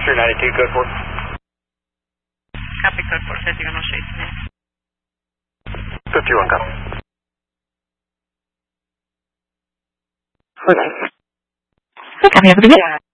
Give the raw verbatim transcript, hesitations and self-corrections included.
three ninety-two, code four. Copy, code four, fifty, one oh street. fifty-one, copy. Okay. Copy, have a good day.